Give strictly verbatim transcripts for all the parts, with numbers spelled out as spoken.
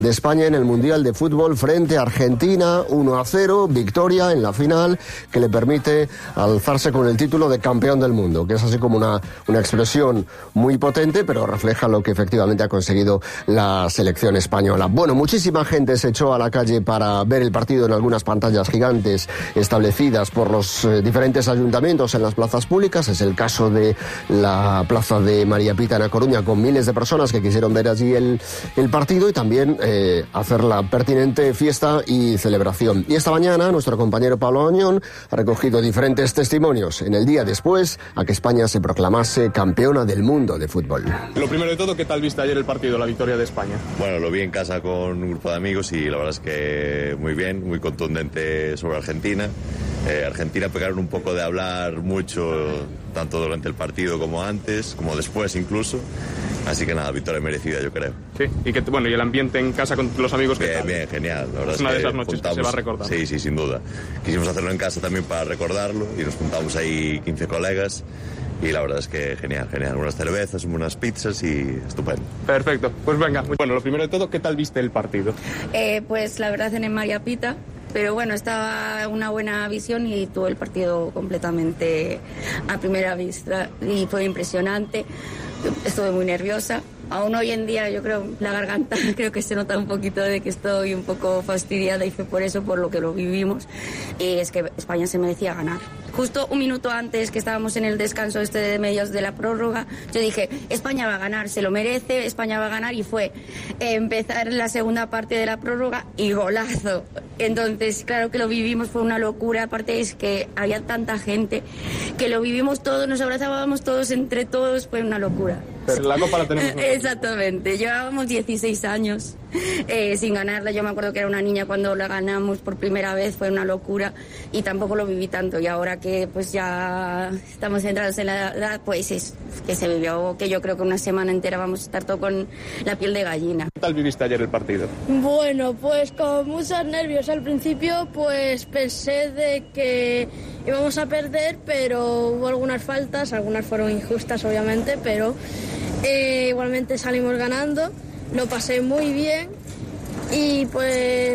de España en el Mundial de Fútbol frente a Argentina, uno a cero, victoria en la final que le permite alzarse con el título de campeón del mundo, que es así como una, una expresión muy potente, pero refleja lo que efectivamente ha conseguido la selección española. Bueno, muchísima gente se echó a la calle para ver el partido en algunas pantallas gigantes establecidas por los eh, diferentes ayuntamientos en las plazas públicas. Es el caso de la plaza de María Pita en A Coruña, con miles de personas que quisieron ver allí el, el partido y también eh, Eh, hacer la pertinente fiesta y celebración. Y esta mañana nuestro compañero Pablo Añón ha recogido diferentes testimonios en el día después a que España se proclamase campeona del mundo de fútbol. Lo primero de todo, ¿qué tal viste ayer el partido, la victoria de España? Bueno, lo vi en casa con un grupo de amigos y la verdad es que muy bien, muy contundente sobre Argentina. Eh, Argentina pegaron un poco de hablar mucho, tanto durante el partido como antes, como después incluso. Así que nada, victoria merecida, yo creo. Sí, y que bueno, y el ambiente en casa con los amigos. Bien, tal? bien, genial. La verdad es una es que de esas noches juntamos... que se va a recordar. Sí, sí, sin duda. Quisimos hacerlo en casa también para recordarlo y nos juntamos ahí quince colegas y la verdad es que genial, genial. Unas cervezas, unas pizzas y estupendo. Perfecto, pues venga. Bueno, lo primero de todo, ¿qué tal viste el partido? Eh, pues la verdad en el María Pita. Pero bueno, estaba una buena visión y tuvo el partido completamente a primera vista y fue impresionante. Estuve muy nerviosa. Aún hoy en día yo creo la garganta creo que se nota un poquito de que estoy un poco fastidiada y fue por eso, por lo que lo vivimos. Y es que España se merecía ganar. Justo un minuto antes que estábamos en el descanso este de medios de la prórroga, yo dije, España va a ganar, se lo merece, España va a ganar, y fue empezar la segunda parte de la prórroga y golazo. Entonces, claro que lo vivimos, fue una locura, aparte es que había tanta gente que lo vivimos todos, nos abrazábamos todos entre todos, fue una locura. Pero la copa la tenemos nosotros. Exactamente, llevábamos dieciséis años eh, sin ganarla. Yo me acuerdo que era una niña cuando la ganamos por primera vez, fue una locura y tampoco lo viví tanto. Y ahora que pues ya estamos entrados en la edad, pues es que se vivió, que yo creo que una semana entera vamos a estar todo con la piel de gallina. ¿Qué tal viviste ayer el partido? Bueno, pues con muchos nervios. Al principio pues pensé de que íbamos a perder, pero hubo algunas faltas, algunas fueron injustas obviamente, pero eh, igualmente salimos ganando, lo pasé muy bien y pues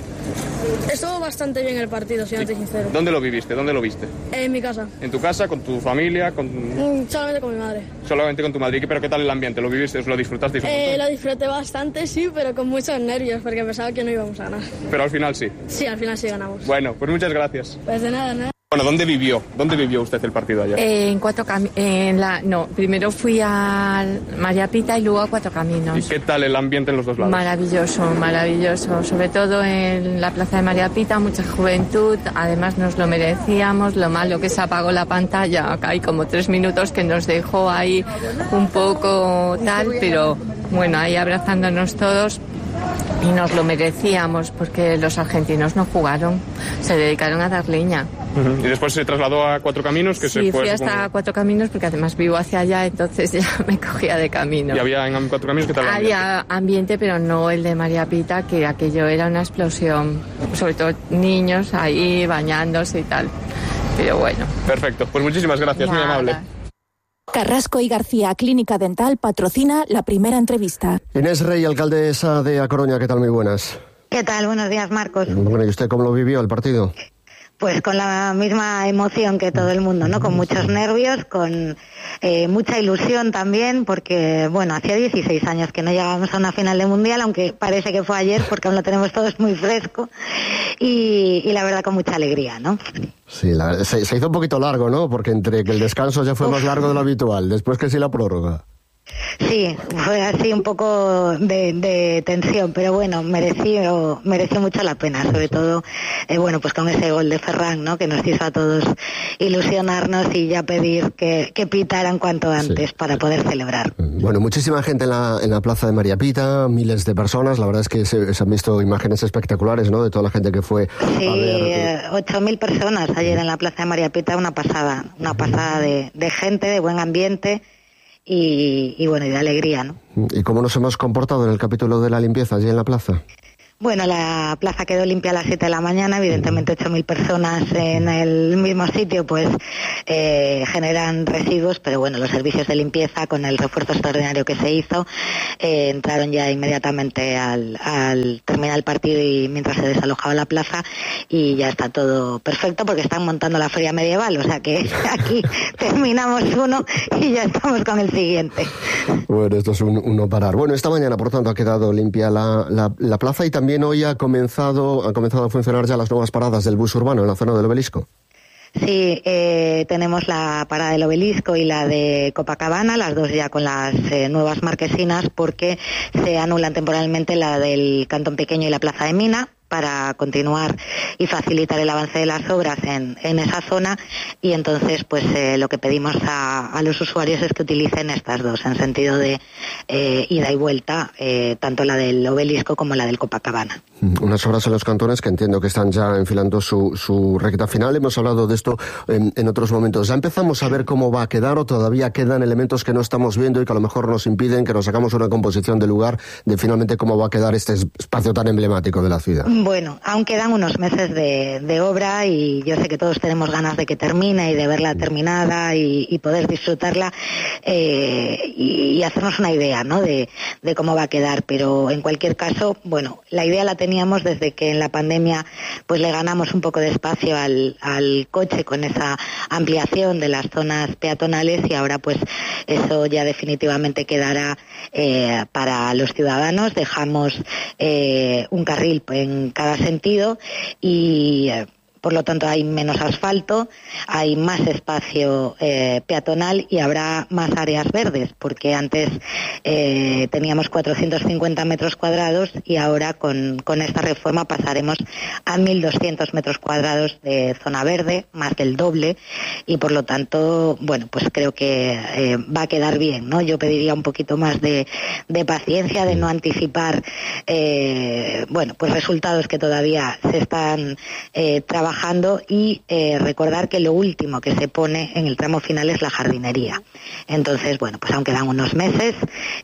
estuvo bastante bien el partido, si no te sincero. ¿Dónde lo viviste? ¿Dónde lo viste? En mi casa. ¿En tu casa? ¿Con tu familia? Con... Mm, solamente con mi madre. Solamente con tu madre. ¿Pero qué tal el ambiente? ¿Lo viviste? ¿Lo disfrutaste? Eh, lo disfruté bastante, sí, pero con muchos nervios porque pensaba que no íbamos a ganar. Pero al final sí. Sí, al final sí ganamos. Bueno, pues muchas gracias. Pues de nada, nada. Bueno, ¿dónde vivió? ¿Dónde vivió usted el partido ayer? Eh, en Cuatro Caminos. En la, no, primero fui a María Pita y luego a Cuatro Caminos. ¿Y qué tal el ambiente en los dos lados? Maravilloso, maravilloso. Sobre todo en la plaza de María Pita, mucha juventud. Además nos lo merecíamos. Lo malo que se apagó la pantalla. Acá hay como tres minutos que nos dejó ahí un poco tal, pero bueno, ahí abrazándonos todos. Y nos lo merecíamos porque los argentinos no jugaron, se dedicaron a dar leña. Uh-huh. Y después se trasladó a Cuatro Caminos, que sí, se fue... fui hasta supongo... Cuatro Caminos porque además vivo hacia allá, entonces ya me cogía de camino. ¿Y había en Cuatro Caminos qué tal? Había ambiente? ambiente, pero no el de María Pita, que aquello era una explosión. Sobre todo niños ahí bañándose y tal. Pero bueno. Perfecto, pues muchísimas gracias, Nada. Muy amable. Carrasco y García Clínica Dental patrocina la primera entrevista. Inés Rey, alcaldesa de A Coruña, ¿qué tal? Muy buenas. ¿Qué tal? Buenos días, Marcos. Bueno, ¿y usted cómo lo vivió el partido? Pues con la misma emoción que todo el mundo, ¿no? Con muchos nervios, con eh, mucha ilusión también, porque, bueno, hacía dieciséis años que no llegábamos a una final de mundial, aunque parece que fue ayer, porque aún lo tenemos todos muy fresco, y, y la verdad con mucha alegría, ¿no? Sí, la, se, se hizo un poquito largo, ¿no? Porque entre que el descanso ya fue Uf. más largo de lo habitual, después que sí la prórroga. Sí, fue así un poco de, de tensión, pero bueno, mereció, mereció mucho la pena, sobre todo, eh, bueno, pues con ese gol de Ferran, ¿no? Que nos hizo a todos ilusionarnos y ya pedir que, que pitaran cuanto antes sí. para poder celebrar. Bueno, muchísima gente en la, en la plaza de María Pita, miles de personas, la verdad es que se, se han visto imágenes espectaculares, ¿no? De toda la gente que fue sí, a ver... ocho mil personas ayer en la plaza de María Pita, una pasada, una pasada de, de gente, de buen ambiente. Y, y bueno, y de alegría, ¿no? ¿Y cómo nos hemos comportado en el capítulo de la limpieza allí en la plaza? Bueno, la plaza quedó limpia a las siete de la mañana, evidentemente ocho mil personas en el mismo sitio pues eh, generan residuos, pero bueno, los servicios de limpieza con el refuerzo extraordinario que se hizo eh, entraron ya inmediatamente al, al terminar el partido y mientras se desalojaba la plaza y ya está todo perfecto porque están montando la feria medieval, o sea que aquí terminamos uno y ya estamos con el siguiente. Bueno, esto es un, un no parar. Bueno, esta mañana, por tanto, ha quedado limpia la, la, la plaza y también hoy ha comenzado, han comenzado a funcionar ya las nuevas paradas del bus urbano en la zona del Obelisco. Sí, eh, tenemos la parada del Obelisco y la de Copacabana, las dos ya con las eh, nuevas marquesinas porque se anulan temporalmente la del Cantón Pequeño y la Plaza de Mina para continuar y facilitar el avance de las obras en, en esa zona y entonces pues eh, lo que pedimos a, a los usuarios es que utilicen estas dos en sentido de eh, ida y vuelta, eh, tanto la del Obelisco como la del Copacabana. Unas obras en los cantones que entiendo que están ya enfilando su, su recta final. Hemos hablado de esto en, en otros momentos. ¿Ya empezamos a ver cómo va a quedar o todavía quedan elementos que no estamos viendo y que a lo mejor nos impiden que nos hagamos una composición del lugar de finalmente cómo va a quedar este espacio tan emblemático de la ciudad? Bueno, aún quedan unos meses de, de obra y yo sé que todos tenemos ganas de que termine y de verla terminada y, y poder disfrutarla eh, y, y hacernos una idea, ¿no?, de, de cómo va a quedar. Pero en cualquier caso, bueno, la idea la teníamos desde que en la pandemia pues le ganamos un poco de espacio al, al coche con esa ampliación de las zonas peatonales y ahora pues eso ya definitivamente quedará eh, para los ciudadanos. Dejamos eh, un carril en cada sentido y eh, por lo tanto hay menos asfalto, hay más espacio eh, peatonal y habrá más áreas verdes, porque antes eh, teníamos cuatrocientos cincuenta metros cuadrados y ahora con, con esta reforma pasaremos a mil doscientos metros cuadrados de zona verde, más del doble, y por lo tanto, bueno, pues creo que eh, va a quedar bien, ¿no? Yo pediría un poquito más de, de paciencia, de no anticipar, eh, bueno, pues resultados que todavía se están eh, trabajando y eh, recordar que lo último que se pone en el tramo final es la jardinería. Entonces, bueno, pues aún quedan unos meses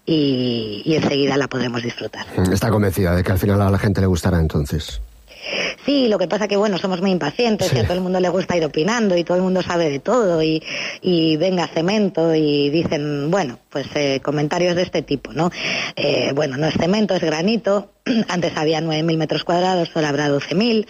y, y enseguida la podremos disfrutar. Está convencida de que al final a la gente le gustará entonces. Sí, lo que pasa que, bueno, somos muy impacientes, sí. Que a todo el mundo le gusta ir opinando y todo el mundo sabe de todo y, y venga cemento y dicen, bueno, pues eh, comentarios de este tipo, ¿no? Eh, bueno, no es cemento, es granito. Antes había nueve mil metros cuadrados, ahora habrá doce mil.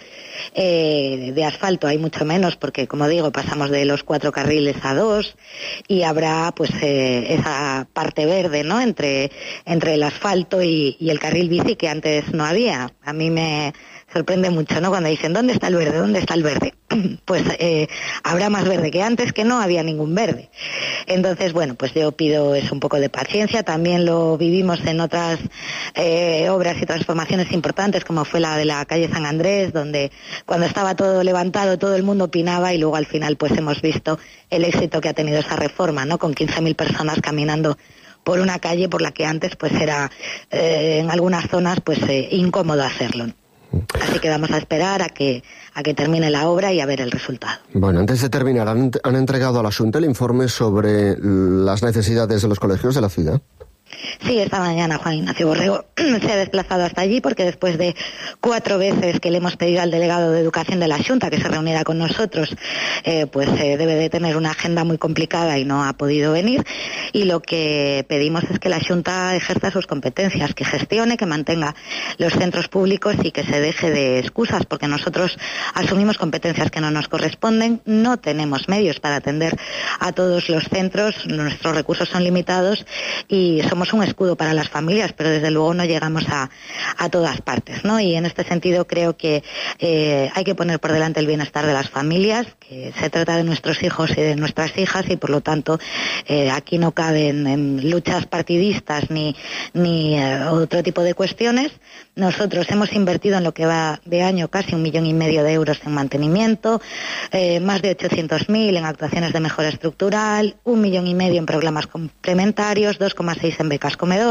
Eh, de asfalto hay mucho menos porque, como digo, pasamos de los cuatro carriles a dos y habrá pues eh, esa parte verde, ¿no?, entre, entre el asfalto y, y el carril bici que antes no había. A mí me sorprende mucho, ¿no?, cuando dicen, ¿dónde está el verde? ¿Dónde está el verde? Pues eh, habrá más verde que antes, que no había ningún verde. Entonces, bueno, pues yo pido es un poco de paciencia. También lo vivimos en otras eh, obras y transformaciones importantes, como fue la de la calle San Andrés, donde cuando estaba todo levantado todo el mundo opinaba y luego al final pues hemos visto el éxito que ha tenido esa reforma, ¿no?, con quince mil personas caminando por una calle por la que antes pues era eh, en algunas zonas pues eh, incómodo hacerlo. Así que vamos a esperar a que a que termine la obra y a ver el resultado. Bueno, antes de terminar, ¿han, han entregado a la Xunta el informe sobre las necesidades de los colegios de la ciudad? Sí, esta mañana Juan Ignacio Borrego se ha desplazado hasta allí porque después de cuatro veces que le hemos pedido al delegado de Educación de la Xunta que se reuniera con nosotros, eh, pues eh, debe de tener una agenda muy complicada y no ha podido venir. Y lo que pedimos es que la Xunta ejerza sus competencias, que gestione, que mantenga los centros públicos y que se deje de excusas, porque nosotros asumimos competencias que no nos corresponden, no tenemos medios para atender a todos los centros, nuestros recursos son limitados y somos un escudo para las familias, pero desde luego no llegamos a, a todas partes, ¿no? Y en este sentido creo que eh, hay que poner por delante el bienestar de las familias, que se trata de nuestros hijos y de nuestras hijas y por lo tanto eh, aquí no caben en luchas partidistas ni, ni eh, otro tipo de cuestiones. Nosotros hemos invertido en lo que va de año casi un millón y medio de euros en mantenimiento, eh, más de ochocientos mil en actuaciones de mejora estructural, un millón y medio en programas complementarios, dos coma seis en becas comedor,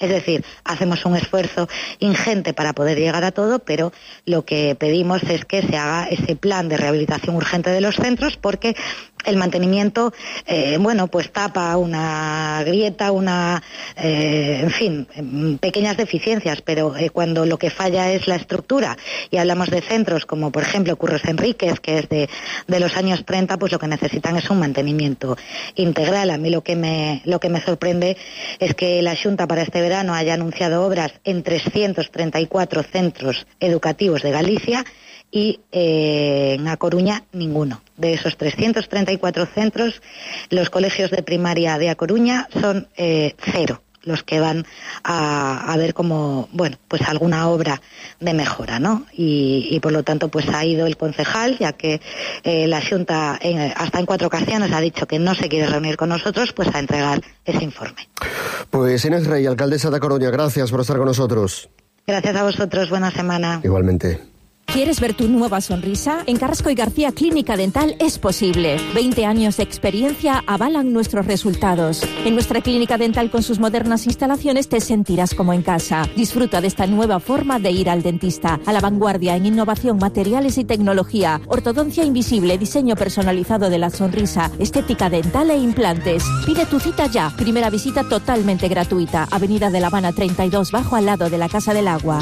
Es decir, hacemos un esfuerzo ingente para poder llegar a todo, pero lo que pedimos es que se haga ese plan de rehabilitación urgente de los centros, porque el mantenimiento, eh, bueno, pues tapa una grieta, una, eh, en fin, pequeñas deficiencias, pero eh, cuando lo que falla es la estructura, y hablamos de centros como, por ejemplo, Curros Enríquez, que es de, de los años treinta, pues lo que necesitan es un mantenimiento integral. A mí lo que me, lo que me sorprende es que la Xunta para este verano haya anunciado obras en trescientos treinta y cuatro centros educativos de Galicia, y eh, en A Coruña ninguno. De esos trescientos treinta y cuatro centros, los colegios de primaria de A Coruña son eh, cero los que van a, a ver como, bueno, pues alguna obra de mejora, ¿no? Y, y por lo tanto, pues ha ido el concejal, ya que eh, la Xunta en, hasta en cuatro ocasiones ha dicho que no se quiere reunir con nosotros, pues a entregar ese informe. Pues Inés Rey, alcaldesa de A Coruña, gracias por estar con nosotros. Gracias a vosotros, buena semana. Igualmente. ¿Quieres ver tu nueva sonrisa? En Carrasco y García Clínica Dental es posible. veinte años de experiencia avalan nuestros resultados. En nuestra clínica dental con sus modernas instalaciones te sentirás como en casa. Disfruta de esta nueva forma de ir al dentista. A la vanguardia en innovación, materiales y tecnología. Ortodoncia invisible, diseño personalizado de la sonrisa, estética dental e implantes. Pide tu cita ya. Primera visita totalmente gratuita. Avenida de La Habana treinta y dos, bajo al lado de la Casa del Agua.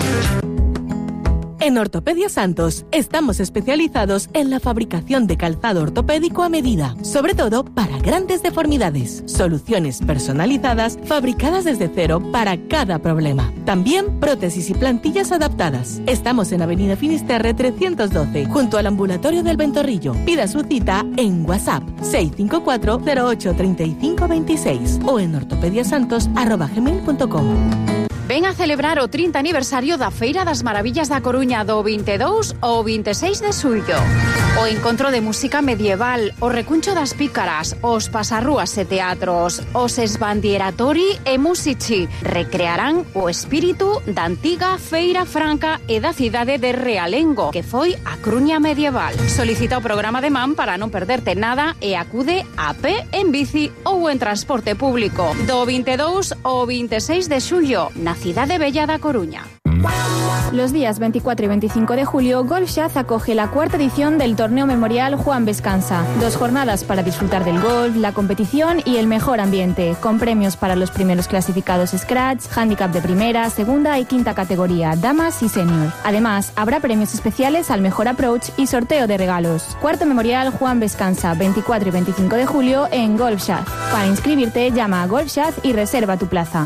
En Ortopedia Santos estamos especializados en la fabricación de calzado ortopédico a medida, sobre todo para grandes deformidades. Soluciones personalizadas fabricadas desde cero para cada problema. También prótesis y plantillas adaptadas. Estamos en Avenida Finisterre trescientos doce, junto al ambulatorio del Ventorrillo. Pida su cita en WhatsApp seis cinco cuatro cero ocho tres cinco dos seis o en ortopediasantos arroba gmail punto com. Ven a celebrar o trinta aniversario da Feira das Maravillas da Coruña do veinte e dous ao vinte e seis de xullo. O encontro de música medieval, o recuncho das pícaras, os pasarrúas e teatros, os esbandieratori e musici recrearán o espírito da antiga Feira Franca e da cidade de Realengo, que foi a Coruña medieval. Solicita o programa de man para non perderte nada e acude a pé, en bici ou en transporte público. Do veinte e dous ao vinte e seis de xullo, na Cidade Bella da Coruña. Los días veinticuatro y veinticinco de julio, Golf Shaz acoge la cuarta edición del torneo memorial Juan Vescansa. Dos jornadas para disfrutar del golf, la competición y el mejor ambiente, con premios para los primeros clasificados Scratch, Handicap de primera, segunda y quinta categoría, damas y senior. Además, habrá premios especiales al mejor approach y sorteo de regalos. Cuarto memorial Juan Vescansa, veinticuatro y veinticinco de julio en Golf Shaz. Para inscribirte, llama a Golf Shaz y reserva tu plaza.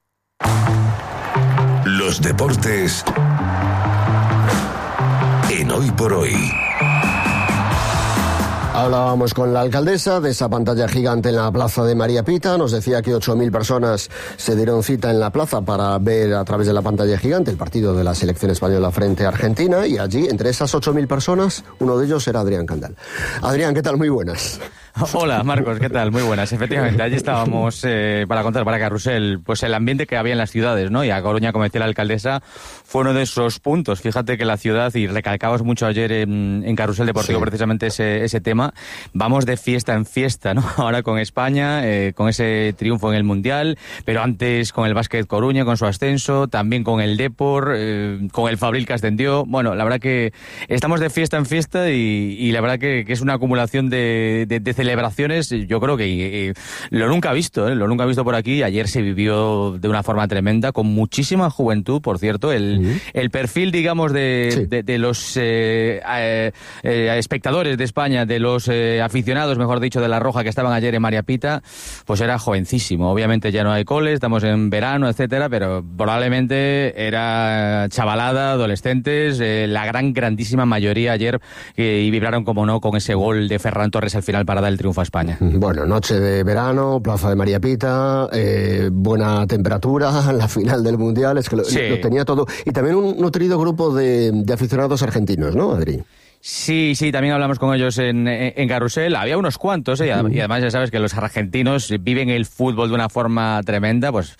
Los deportes en Hoy por Hoy. Hablábamos con la alcaldesa de esa pantalla gigante en la plaza de María Pita. Nos decía que ocho mil personas se dieron cita en la plaza para ver a través de la pantalla gigante el partido de la selección española frente a Argentina. Y allí, entre esas ocho mil personas, uno de ellos era Adrián Candal. Adrián, ¿qué tal? Muy buenas. Hola, Marcos, ¿qué tal? Muy buenas. Efectivamente, allí estábamos eh, para contar para Carrusel pues el ambiente que había en las ciudades, ¿no? Y a Coruña, como decía la alcaldesa, fue uno de esos puntos. Fíjate que la ciudad, y recalcabas mucho ayer en, en Carrusel Deportivo, sí, precisamente ese, ese tema, vamos de fiesta en fiesta, ¿no? Ahora con España, eh, con ese triunfo en el Mundial, pero antes con el Básquet Coruña, con su ascenso, también con el Depor, eh, con el Fabril que ascendió. Bueno, la verdad que estamos de fiesta en fiesta y, y la verdad que, que es una acumulación de, de, de celebraciones, yo creo que eh, lo nunca visto, ¿eh? Lo nunca visto por aquí. Ayer se vivió de una forma tremenda, con muchísima juventud, por cierto. El, uh-huh. el perfil, digamos, de, sí. de, de los eh, eh, eh, espectadores de España, de los eh, aficionados, mejor dicho, de La Roja, que estaban ayer en María Pita, pues era jovencísimo. Obviamente ya no hay coles, estamos en verano, etcétera, pero probablemente era chavalada, adolescentes, eh, la gran, grandísima mayoría ayer, eh, y vibraron, como no, con ese gol de Ferran Torres al final para dar el triunfo a España. Bueno, noche de verano, plaza de María Pita, eh, buena temperatura, la final del Mundial, es que lo, sí. lo tenía todo. Y también un nutrido grupo de, de aficionados argentinos, ¿no, Adri? Sí, sí, también hablamos con ellos en, en, en Carrusel. Había unos cuantos, ¿eh? y además ya sabes que los argentinos viven el fútbol de una forma tremenda, pues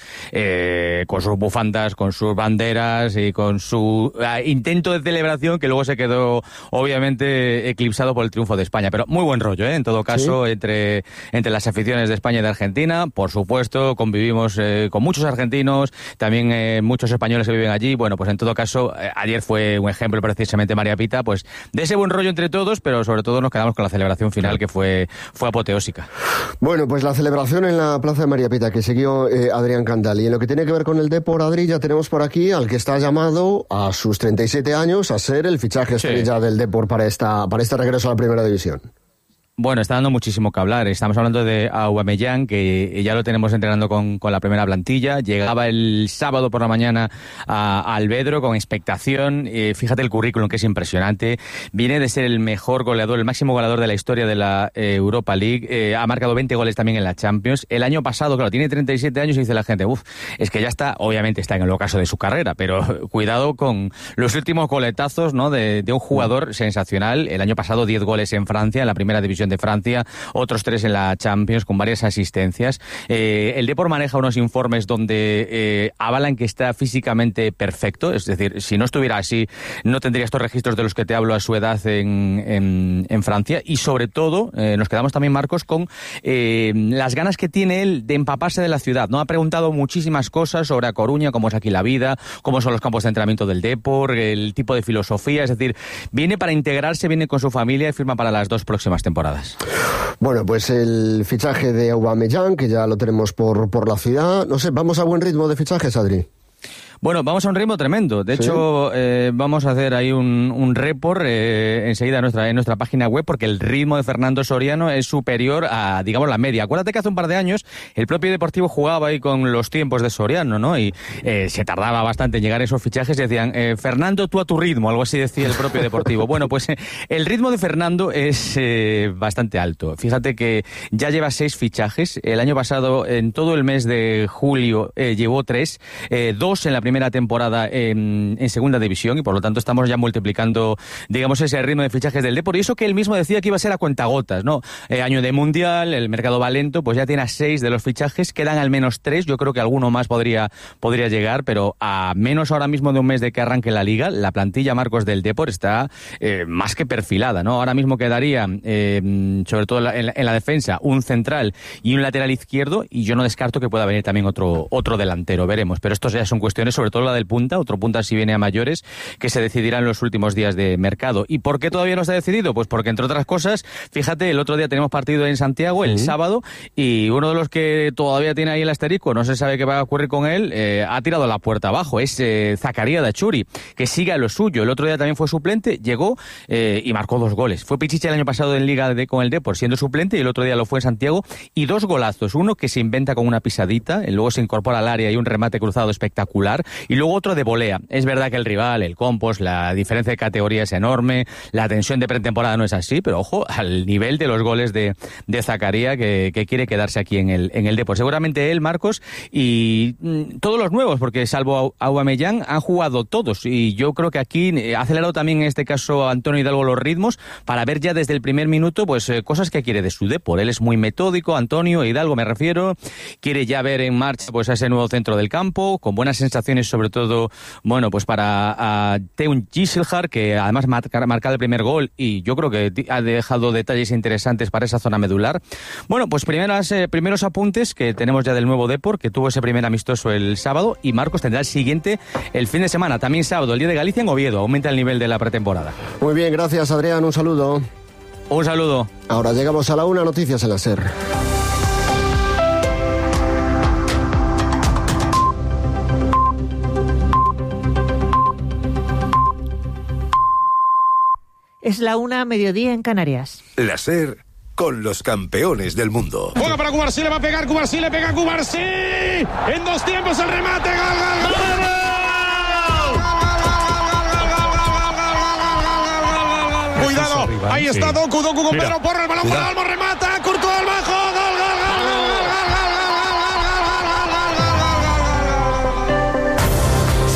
eh, con sus bufandas, con sus banderas y con su uh, intento de celebración que luego se quedó obviamente eclipsado por el triunfo de España. Pero muy buen rollo, ¿eh? En todo caso, ¿sí? entre, entre las aficiones de España y de Argentina. Por supuesto, convivimos eh, con muchos argentinos, también eh, muchos españoles que viven allí. Bueno, pues en todo caso, eh, ayer fue un ejemplo precisamente María Pita, pues de ese buen rollo entre todos, pero sobre todo nos quedamos con la celebración final que fue, fue apoteósica. Bueno, pues la celebración en la Plaza de María Pita que siguió eh, Adrián Candal. Y en lo que tiene que ver con el Depor, Adri, ya tenemos por aquí al que está llamado a sus treinta y siete años a ser el fichaje estrella sí. del Depor para, esta, para este regreso a la Primera División. Bueno, está dando muchísimo que hablar. Estamos hablando de Aubameyang, que ya lo tenemos entrenando con, con la primera plantilla. Llegaba el sábado por la mañana a, a Albedro con expectación. Eh, fíjate el currículum, que es impresionante. Viene de ser el mejor goleador, el máximo goleador de la historia de la eh, Europa League. Eh, ha marcado veinte goles también en la Champions. El año pasado, claro, tiene treinta y siete años y dice la gente, uff, es que ya está, obviamente está en el ocaso de su carrera, pero cuidado con los últimos goletazos, ¿no? de, de un jugador sensacional. El año pasado diez goles en Francia, en la primera división de Francia, otros tres en la Champions con varias asistencias. Eh, el Depor maneja unos informes donde eh, avalan que está físicamente perfecto, es decir, si no estuviera así no tendría estos registros de los que te hablo a su edad en, en, en Francia, y sobre todo eh, nos quedamos también, Marcos, con eh, las ganas que tiene él de empaparse de la ciudad, ¿no? Ha preguntado muchísimas cosas sobre A Coruña, cómo es aquí la vida, cómo son los campos de entrenamiento del Depor, el tipo de filosofía, es decir, viene para integrarse, viene con su familia y firma para las dos próximas temporadas. Bueno, pues el fichaje de Aubameyang, que ya lo tenemos por, por la ciudad. No sé, ¿vamos a buen ritmo de fichajes, Adri? Bueno, vamos a un ritmo tremendo. De ¿Sí? hecho, eh, vamos a hacer ahí un, un report eh, enseguida en nuestra, en nuestra página web, porque el ritmo de Fernando Soriano es superior a, digamos, la media. Acuérdate que hace un par de años el propio Deportivo jugaba ahí con los tiempos de Soriano, ¿no? Y eh, se tardaba bastante en llegar a esos fichajes y decían, eh, Fernando, tú a tu ritmo, algo así decía el propio Deportivo. Bueno, pues eh, el ritmo de Fernando es eh, bastante alto. Fíjate que ya lleva seis fichajes. El año pasado, en todo el mes de julio, eh, llevó tres, eh, dos en la primera temporada en, en segunda división, y por lo tanto estamos ya multiplicando, digamos, ese ritmo de fichajes del Depor, y eso que él mismo decía que iba a ser a cuentagotas, ¿no? Eh, año de Mundial, el mercado va lento, pues ya tiene a seis de los fichajes, quedan al menos tres, yo creo que alguno más podría, podría llegar, pero a menos ahora mismo de un mes de que arranque la Liga, la plantilla, Marcos, del Depor está eh, más que perfilada, ¿no? Ahora mismo quedaría, eh, sobre todo en la, en, la, en la defensa, un central y un lateral izquierdo, y yo no descarto que pueda venir también otro, otro delantero, veremos, pero estos ya son cuestiones, sobre todo la del punta, otro punta si viene a mayores, que se decidirá en los últimos días de mercado. ¿Y por qué todavía no está decidido? Pues porque, entre otras cosas, fíjate, el otro día tenemos partido en Santiago, el uh-huh. sábado, y uno de los que todavía tiene ahí el asterisco, no se sabe qué va a ocurrir con él, eh, ha tirado la puerta abajo, es eh, Zakaria Dachuri, que sigue a lo suyo. El otro día también fue suplente, llegó eh, y marcó dos goles. Fue Pichichi el año pasado en Liga de, con el Depor siendo suplente, y el otro día lo fue en Santiago, y dos golazos, uno que se inventa con una pisadita, luego se incorpora al área y un remate cruzado espectacular, y luego otro de volea. Es verdad que el rival, el Compos, la diferencia de categoría es enorme, la tensión de pretemporada no es así, pero ojo al nivel de los goles de, de Zakaria, que, que quiere quedarse aquí en el, en el Depor. Seguramente él, Marcos, y mm, todos los nuevos, porque salvo Aubameyang han jugado todos, y yo creo que aquí ha acelerado también en este caso Antonio Hidalgo los ritmos para ver ya desde el primer minuto pues eh, cosas que quiere de su Depor. Él es muy metódico, Antonio Hidalgo me refiero, quiere ya ver en marcha pues a ese nuevo centro del campo, con buenas sensaciones, sobre todo, bueno, pues para uh, Teun Giselhar, que además marca, marca el primer gol, y yo creo que ha dejado detalles interesantes para esa zona medular. Bueno, pues primeras, eh, primeros apuntes que tenemos ya del nuevo Depor, que tuvo ese primer amistoso el sábado, y Marcos tendrá el siguiente el fin de semana, también sábado, el día de Galicia en Oviedo, aumenta el nivel de la pretemporada. Muy bien, gracias, Adrián, un saludo. Un saludo. Ahora llegamos a la una, noticias en la SER. Es la una, mediodía en Canarias. La SER con los campeones del mundo. Juega para Cubarsí, le va a pegar Cubarsí, le pega Cubarsí. En dos tiempos el remate. ¡Gol, gol, gol! Cuidado, ahí está Doku, Doku con Pedro Porro, el balón para Olmo, remata, Courtois al bajo, gol, gol, gol, gol, gol, gol, gol, gol, gol, gol, gol, gol, gol, gol, gol. Según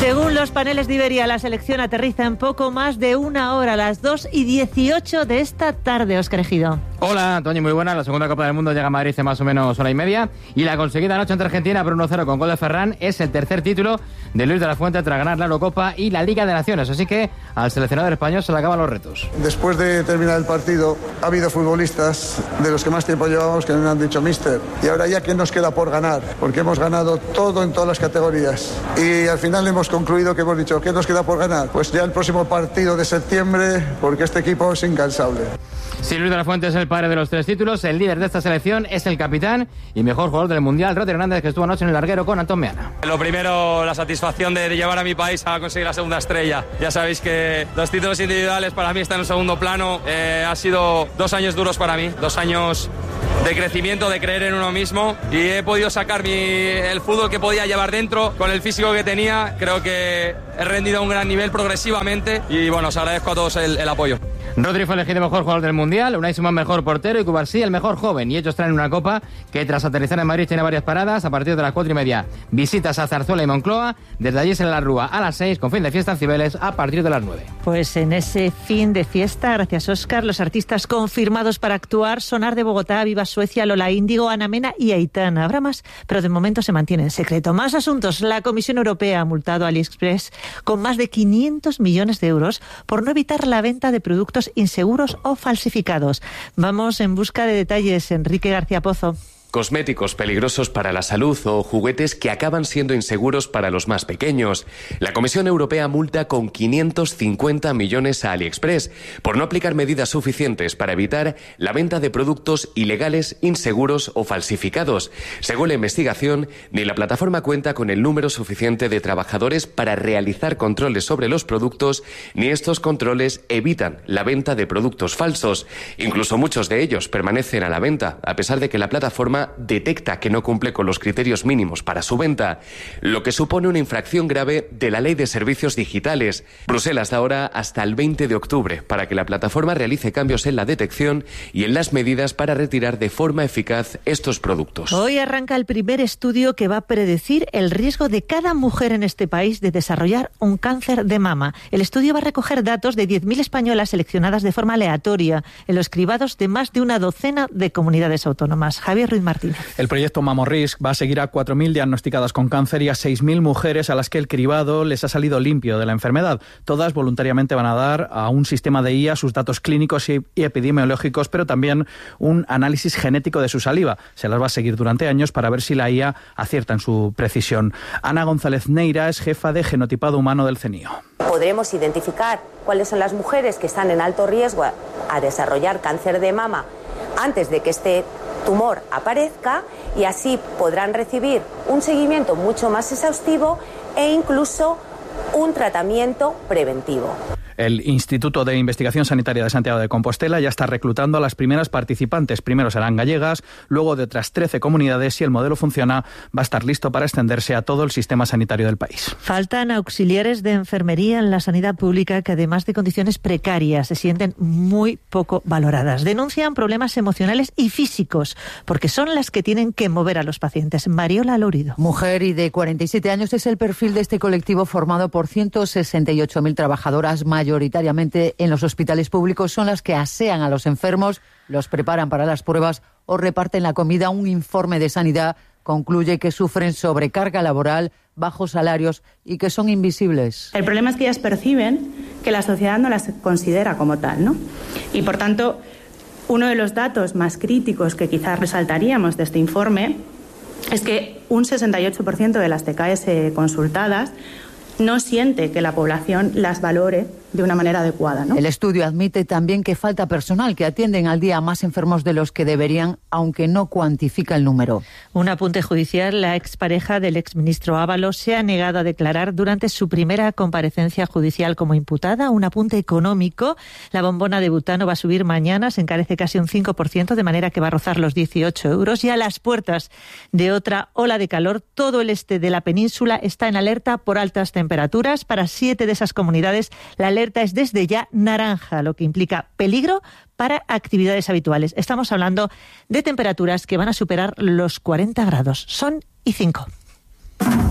los paneles de Iberia, la selección aterriza en poco más de una hora, a las dos y dieciocho de esta tarde. Óscar Ejido. Hola, Toñi, muy buena. La segunda Copa del Mundo llega a Madrid en más o menos hora y media. Y la conseguida anoche ante Argentina por uno cero con gol de Ferran es el tercer título de Luis de la Fuente tras ganar la Eurocopa y la Liga de Naciones. Así que al seleccionador español se le acaban los retos. Después de terminar el partido, ha habido futbolistas de los que más tiempo llevamos que me han dicho míster. Y ahora ya, ¿qué nos queda por ganar? Porque hemos ganado todo en todas las categorías. Y al final hemos concluido que hemos dicho, ¿qué nos queda por ganar? Pues ya el próximo partido de septiembre, porque este equipo es incansable. Sí, Luis de la Fuente es el padre de los tres títulos, el líder de esta selección es el capitán y mejor jugador del Mundial, Rodri Hernández, que estuvo anoche en el larguero con Antón Meana. Lo primero, la satisfacción de llevar a mi país a conseguir la segunda estrella. Ya sabéis que los títulos individuales para mí están en segundo plano. Eh, ha sido dos años duros para mí, dos años de crecimiento, de creer en uno mismo, y he podido sacar mi, el fútbol que podía llevar dentro con el físico que tenía. Creo que he rendido a un gran nivel progresivamente y bueno, os agradezco a todos el, el apoyo. Rodri fue elegido mejor jugador del Mundial, Unai Simón mejor portero y Cubarsí el mejor joven. Y ellos traen una copa que tras aterrizar en Madrid tiene varias paradas. A partir de las cuatro y media, visitas a Zarzuela y Moncloa. Desde allí se la Rúa a las seis, con fin de fiesta en Cibeles a partir de las nueve. Pues en ese fin de fiesta, gracias Óscar, los artistas confirmados para actuar: Sonar de Bogotá, Viva Suecia, Lola Índigo, Ana Mena y Aitana. Habrá más, pero de momento se mantiene en secreto. Más asuntos. La Comisión Europea ha multado a AliExpress con más de quinientos millones de euros por no evitar la venta de productos inseguros o falsificados. Vamos en busca de detalles. Enrique García Pozo. Cosméticos peligrosos para la salud o juguetes que acaban siendo inseguros para los más pequeños. La Comisión Europea multa con quinientos cincuenta millones a AliExpress por no aplicar medidas suficientes para evitar la venta de productos ilegales, inseguros o falsificados. Según la investigación, ni la plataforma cuenta con el número suficiente de trabajadores para realizar controles sobre los productos, ni estos controles evitan la venta de productos falsos. Incluso muchos de ellos permanecen a la venta, a pesar de que la plataforma detecta que no cumple con los criterios mínimos para su venta, lo que supone una infracción grave de la Ley de Servicios Digitales. Bruselas da ahora hasta el veinte de octubre para que la plataforma realice cambios en la detección y en las medidas para retirar de forma eficaz estos productos. Hoy arranca el primer estudio que va a predecir el riesgo de cada mujer en este país de desarrollar un cáncer de mama. El estudio va a recoger datos de diez mil españolas seleccionadas de forma aleatoria en los cribados de más de una docena de comunidades autónomas. Javier Ruiz Martínez. El proyecto MammoRisk va a seguir a cuatro mil diagnosticadas con cáncer y a seis mil mujeres a las que el cribado les ha salido limpio de la enfermedad. Todas voluntariamente van a dar a un sistema de I A sus datos clínicos y epidemiológicos, pero también un análisis genético de su saliva. Se las va a seguir durante años para ver si la I A acierta en su precisión. Ana González Neira es jefa de genotipado humano del CENIO. Podremos identificar cuáles son las mujeres que están en alto riesgo a desarrollar cáncer de mama antes de que este tumor aparezca, y así podrán recibir un seguimiento mucho más exhaustivo e incluso un tratamiento preventivo. El Instituto de Investigación Sanitaria de Santiago de Compostela ya está reclutando a las primeras participantes. Primero serán gallegas, luego de otras trece comunidades. Si el modelo funciona, va a estar listo para extenderse a todo el sistema sanitario del país. Faltan auxiliares de enfermería en la sanidad pública que, además de condiciones precarias, se sienten muy poco valoradas. Denuncian problemas emocionales y físicos, porque son las que tienen que mover a los pacientes. Mariola Lourido. Mujer y de cuarenta y siete años es el perfil de este colectivo formado por ciento sesenta y ocho mil trabajadoras mayores. Mayoritariamente en los hospitales públicos. Son las que asean a los enfermos, los preparan para las pruebas o reparten la comida. Un informe de Sanidad concluye que sufren sobrecarga laboral, bajos salarios y que son invisibles. El problema es que ellas perciben que la sociedad no las considera como tal, ¿no? Y por tanto, uno de los datos más críticos que quizás resaltaríamos de este informe es que un sesenta y ocho por ciento de las T K S consultadas no siente que la población las valore de una manera adecuada, ¿no? El estudio admite también que falta personal, que atienden al día a más enfermos de los que deberían, aunque no cuantifica el número. Un apunte judicial: la expareja del exministro Ábalos se ha negado a declarar durante su primera comparecencia judicial como imputada. Un apunte económico: la bombona de butano va a subir mañana, se encarece casi un cinco por ciento, de manera que va a rozar los dieciocho euros. Y a las puertas de otra ola de calor, todo el este de la península está en alerta por altas temperaturas. Para siete de esas comunidades, la alerta es desde ya naranja, lo que implica peligro para actividades habituales. Estamos hablando de temperaturas que van a superar los cuarenta grados. Son y cinco.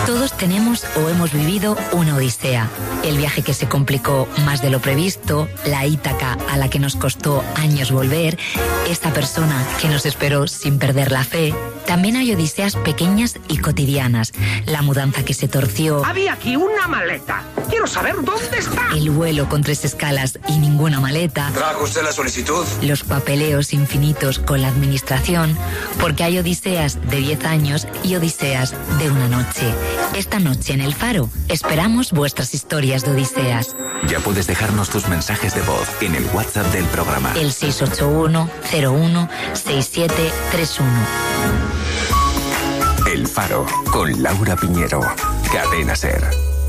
Todos tenemos o hemos vivido una odisea. El viaje que se complicó más de lo previsto, la Ítaca a la que nos costó años volver, esta persona que nos esperó sin perder la fe. También hay odiseas pequeñas y cotidianas. La mudanza que se torció. Había aquí una maleta. Quiero saber dónde está. El vuelo con tres escalas y ninguna maleta. ¿Trajo usted la solicitud? Los papeleos infinitos con la administración. Porque hay odiseas de diez años y odiseas de una noche. Esta noche en El Faro esperamos vuestras historias de odiseas. Ya puedes dejarnos tus mensajes de voz en el WhatsApp del programa. El seis ocho uno cero uno seis siete tres uno. El Faro, con Laura Piñero. Cadena SER.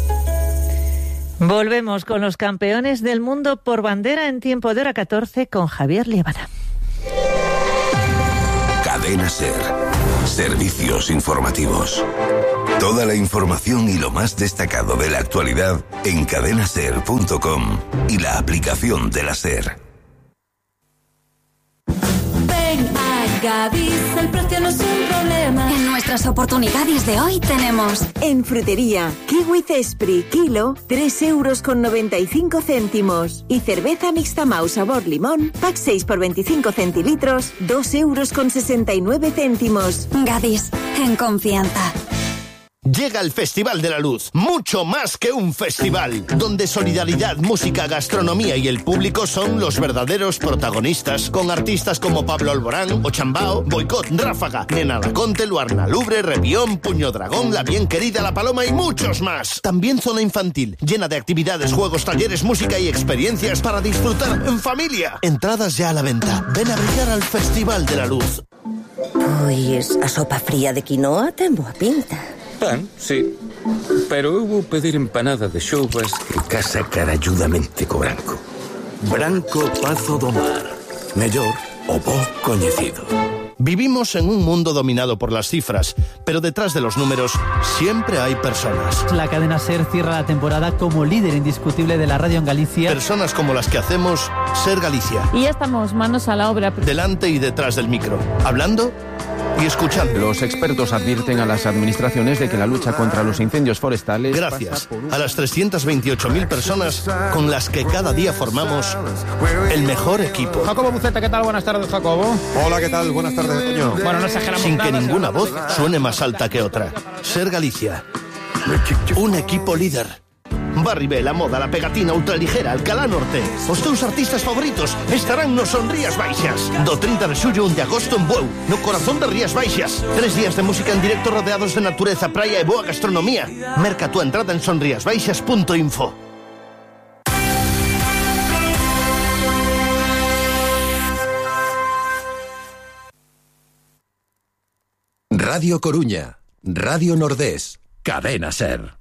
Volvemos con los campeones del mundo por bandera en tiempo de hora catorce con Javier Liebana. Cadena SER. Servicios informativos. Toda la información y lo más destacado de la actualidad en cadena ser punto com y la aplicación de la SER. Ven a Gadis, el precio no es un problema. En nuestras oportunidades de hoy tenemos en frutería, kiwi Cespri, kilo, tres euros con noventa y cinco céntimos. Y cerveza mixta Mau sabor limón, pack seis por veinticinco centilitros, dos euros con sesenta y nueve céntimos. Gadis, en confianza. Llega el Festival de la Luz, mucho más que un festival, donde solidaridad, música, gastronomía y el público son los verdaderos protagonistas, con artistas como Pablo Alborán, Ochambao, Boicot, Ráfaga, Nena Laconte, Luarna Lubre, Revión, Puño Dragón, La Bien Querida, La Paloma y muchos más. También zona infantil, llena de actividades, juegos, talleres, música y experiencias para disfrutar en familia. Entradas ya a la venta. Ven a brillar al Festival de la Luz. Pois a sopa fría de quinoa ten boa pinta. Pan, sí. Pero eu vou pedir empanada de xoubas que casa caralludamente co branco. Branco Pazo do Mar. Mellor o bo coñecido. Vivimos en un mundo dominado por las cifras, pero detrás de los números siempre hay personas. La cadena SER cierra la temporada como líder indiscutible de la radio en Galicia. Personas como las que hacemos SER Galicia. Y ya estamos manos a la obra. Delante y detrás del micro, hablando y escuchando. Los expertos advierten a las administraciones de que la lucha contra los incendios forestales... Gracias a las trescientas veintiocho mil personas con las que cada día formamos el mejor equipo. Jacobo Buceta, ¿qué tal? Buenas tardes, Jacobo. Hola, ¿qué tal? Buenas tardes, Toño. Bueno, no exageramos Sin nada, que ninguna voz suene más alta que otra. SER Galicia. Un equipo líder. Barribé, La Moda, La Pegatina, Ultraligera, Alcalá Norte. Os teus artistas favoritos estarán nos Son Rías Baixas. Do trinta de xullo a un de agosto en Bueu, no corazón de Rías Baixas. Tres días de música en directo rodeados de natureza, praia e boa gastronomía. Merca tu entrada en sonriasbaixas punto info. Radio Coruña, Radio Nordés, Cadena SER.